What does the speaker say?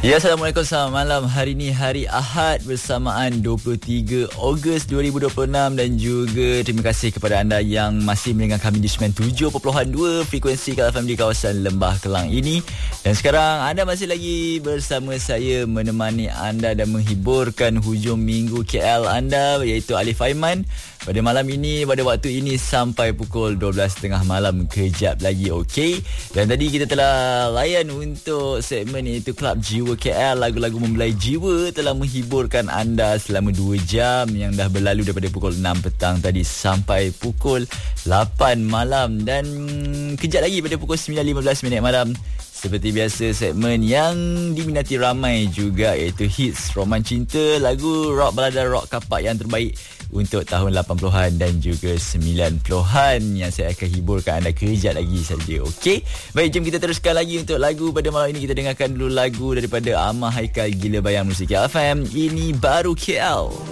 Ya, Assalamualaikum, selamat malam. Hari ini hari Ahad bersamaan 23 Ogos 2026 dan juga terima kasih kepada anda yang masih mendengar kami di 97.2 frekuensi Kala FM di kawasan Lembah Kelang ini. Dan sekarang anda masih lagi bersama saya menemani anda dan menghiburkan hujung minggu KL anda, iaitu Alif Aiman. Pada malam ini, pada waktu ini sampai pukul 12.30 malam, kejap lagi, okey. Dan tadi kita telah layan untuk segmen iaitu Klub Jiwa KL. Lagu-lagu membelai jiwa telah menghiburkan anda selama 2 jam yang dah berlalu daripada pukul 6 petang tadi sampai pukul 8 malam. Dan kejap lagi pada pukul 9.15 malam, seperti biasa, segmen yang diminati ramai juga, iaitu Hits Roman Cinta, lagu rock balada rock kapak yang terbaik untuk tahun 80-an dan juga 90-an yang saya akan hiburkan anda kejap lagi saja. Okey, baik, jom kita teruskan lagi untuk lagu pada malam ini. Kita dengarkan dulu lagu daripada Amar Haikal, Gila Bayang Musik KL FM. Ini baru KL.